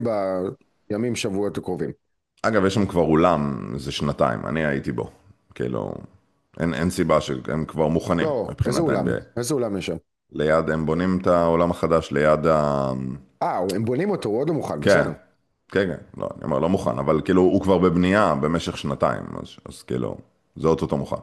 בימים, שבועות הקרובים. אגב, יש שם כבר אולם, זה שנתיים, אני הייתי בו. כאילו, אין סיבה שהם כבר מוכנים לא, איזה מבחינת אולם? ה-NBA. איזה אולם יש שם? ליד, הם בונים את העולם החדש ליד ה... הם בונים אותו, הוא עוד לא מוכן, כן, בסדר. כן, כן, לא, אני אומר, לא מוכן, אבל כאילו, הוא כבר בבנייה במשך שנתיים, אז כאילו, זה אוטוטו מוכן.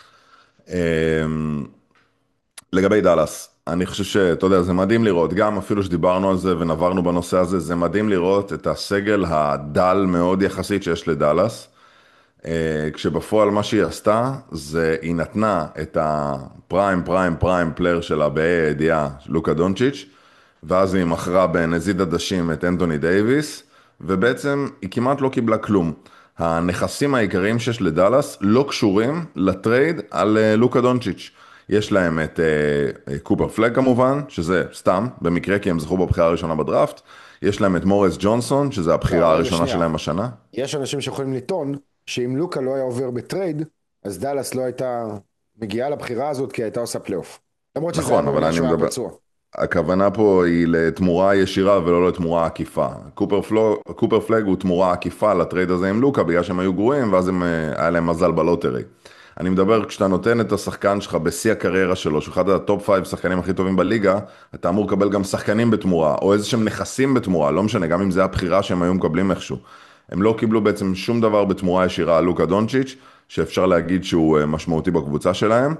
אמ, לגבי דאלאס, אני חושב שאתה יודע, זה מדהים לראות, גם אפילו שדיברנו על זה ונברנו בנושא הזה, זה מדהים לראות את הסגל הדל מאוד יחסית שיש לדאלאס. כשבפועל מה שהיא עשתה, זה היא נתנה את הפריים פריים פריים פלייר שלה בה"א הידיעה, לוקה דונצ'יץ', ואז היא מכרה בנזיד עדשים את אנתוני דייביס, ובעצם היא כמעט לא קיבלה כלום. הנכסים העיקריים שיש לדאלאס לא קשורים לטרייד על לוקה דונצ'יץ'. יש להם את קופר פלג כמובן, שזה סתם, במקרה כי הם זכו בבחירה הראשונה בדראפט. יש להם את מוריס ג'ונסון, שזה הבחירה לא, רגע, הראשונה שנייה. שלהם השנה. יש אנשים שיכולים לטעון שאם לוקה לא היה עובר בטרייד, אז דאלאס לא הייתה מגיעה לבחירה הזאת כי הייתה עושה פלייאוף. למרות שזה היה נכון, אבל בעונה אני שהוא היה מדבר, פצוע. הכוונה פה היא לתמורה ישירה ולא לתמורה עקיפה. קופר פלג הוא תמורה עקיפה לטרייד הזה עם לוקה בגלל שהם היו גרועים ואז היה להם מזל בלוטרי. אני מדבר כשאתה נותן את השחקן שלך בשיא הקריירה שלו, שהוא אחד הטופ 5 שחקנים הכי טובים בליגה, אתה אמור לקבל גם שחקנים בתמורה, או איזה שהם נכסים בתמורה, לא משנה, גם אם זה הבחירה שהם היו מקבלים איכשהו. הם לא קיבלו בעצם שום דבר בתמורה ישירה על לוקה דונצ'יץ', שאפשר להגיד שהוא משמעותי בקבוצה שלהם.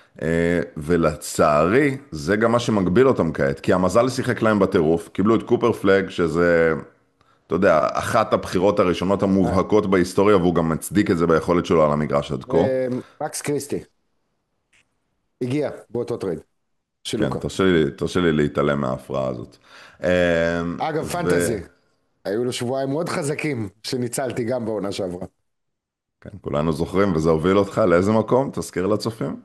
ולצערי, זה גם מה שמגביל אותם כעת, כי המזל שיחק להם בטירוף, קיבלו את קופר פלג, שזה, אתה יודע, אחת הבחירות הראשונות אה, המובהקות בהיסטוריה, והוא גם מצדיק את זה ביכולת שלו על המגרש עד כה. מקס קריסטי הגיע באותו טרייד של כן, לוקה. תרשה לי להתעלם מההפרעה הזאת. אגב, פנטזי, היו לו שבועיים מאוד חזקים שניצלתי גם בעונה שעברה. וכן, כולנו זוכרים, וזה הוביל אותך לאיזה מקום? תזכיר לצופים.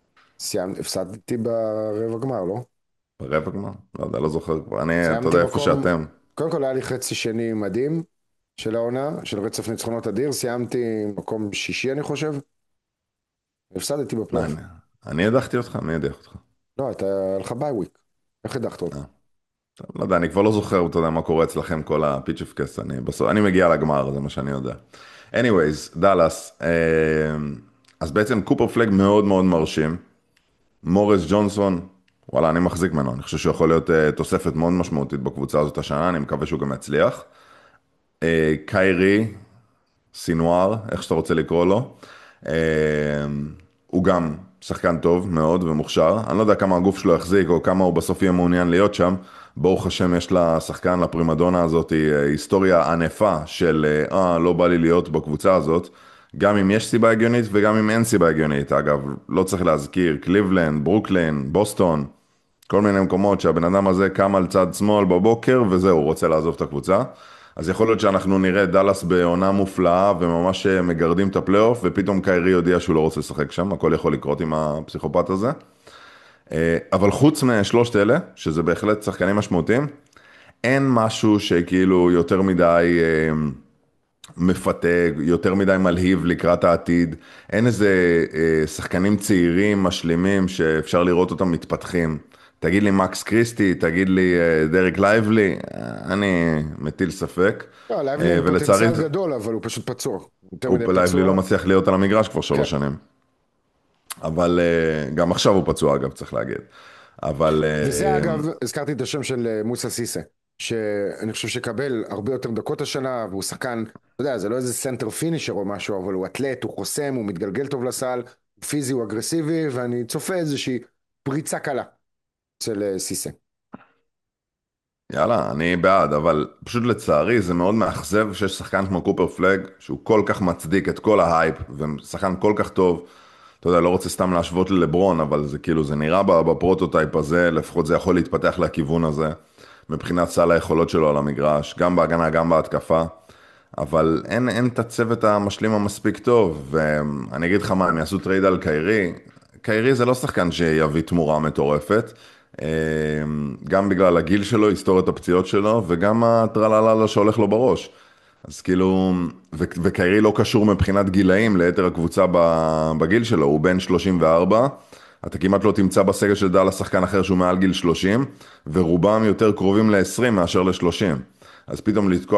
הפסדתי ברבע גמר, לא? ברבע גמר? לא יודע, לא זוכר כבר. אתה סיימתי יודע, איפה מקום, שאתם. קודם כל היה לי חצי שני מדהים של העונה, של רצף ניצחונות אדיר, סיימתי מקום שישי אני חושב, והפסדתי בפלייאוף. מעניין. אני הדחתי אותך? מי הדח אותך? לא, היה לך ביי וויק, איך הדחת אותי? אה. לא יודע, אני כבר לא זוכר, אתה יודע, מה קורה אצלכם, כל הפיצ'פקס, אני מגיע לגמר, זה מה שאני יודע. anyways, דאלאס, אז בעצם קופר פלג מאוד מאוד מרשים, מוריס ג'ונסון, וואלה, אני מחזיק ממנו, אני חושב שהוא יכול להיות תוספת מאוד משמעותית בקבוצה הזאת השנה, אני מקווה שהוא גם יצליח. קיירי, סינואר, איך שאתה רוצה לקרוא לו, אה, הוא גם שחקן טוב מאוד ומוכשר. אני לא יודע כמה הגוף שלו יחזיק או כמה הוא בסוף יהיה מעוניין להיות שם. ברוך השם יש לשחקן, לפרימדונה הזאת, היסטוריה ענפה של לא בא לי להיות בקבוצה הזאת. גם אם יש סיבה הגיונית וגם אם אין סיבה הגיונית. אגב, לא צריך להזכיר, קליבלנד, ברוקלין, בוסטון, כל מיני מקומות שהבן אדם הזה קם על צד שמאל בבוקר וזהו, הוא רוצה לעזוב את הקבוצה. אז יכול להיות שאנחנו נראה את דאלאס בעונה מופלאה וממש מגרדים את הפלייאוף ופתאום קיירי יודיע שהוא לא רוצה לשחק שם, הכל יכול לקרות עם הפסיכופת הזה. אבל חוץ משלושת אלה, שזה בהחלט שחקנים משמעותיים, אין משהו שכאילו יותר מדי מפתה, יותר מדי מלהיב לקראת העתיד. אין איזה שחקנים צעירים, משלימים, שאפשר לראות אותם מתפתחים. תגיד לי מקס קריסטי, תגיד לי דרק לייבלי, אני מטיל ספק. לא, לייבלי עם ולצערי, פוטנציאל גדול, אבל הוא פשוט פצוע. יותר הוא מדי לייבלי לא פצוע. מצליח להיות על המגרש כבר כן. 3 שנים. אבל גם עכשיו הוא פצוע אגב, צריך להגיד. אבל וזה אגב, הזכרתי את השם של מוסא סיסה, שאני חושב שקבל הרבה יותר דקות השנה, והוא שחקן, אתה יודע, זה לא איזה סנטר פינישר או משהו, אבל הוא אתלט, הוא חוסם, הוא מתגלגל טוב לסל, הוא פיזי, הוא אגרסיבי, ואני צופה איזושהי פריצה קלה של סיסה. יאללה, אני בעד, אבל פשוט לצערי זה מאוד מאכזב שיש שחקן כמו קופר פלג, שהוא כל כך מצדיק את כל ההייפ, ושחקן כל כך טוב, אתה יודע, לא רוצה סתם להשוות ללברון, אבל זה כאילו, זה נראה בפרוטוטייפ הזה, לפחות זה יכול להתפתח לכיוון הזה, מבחינת סל היכולות שלו על המגרש, גם בהגנה, גם בהתקפה, אבל אין את הצוות המשלים המספיק טוב, ואני אגיד לך מה, הם יעשו טרייד על קיירי, קיירי זה לא שחקן שיביא תמורה מטורפת, גם בגלל הגיל שלו, היסטוריית הפציעות שלו, וגם הטרללה שהולך לו בראש. אז כאילו, וקיירי לא קשור מבחינת גילאים ליתר הקבוצה בגיל שלו, הוא בן 34, אתה כמעט לא תמצא בסגל של דאלאס שחקן אחר שהוא מעל גיל 30, ורובם יותר קרובים ל-20 מאשר ל-30. אז פתאום לתקוע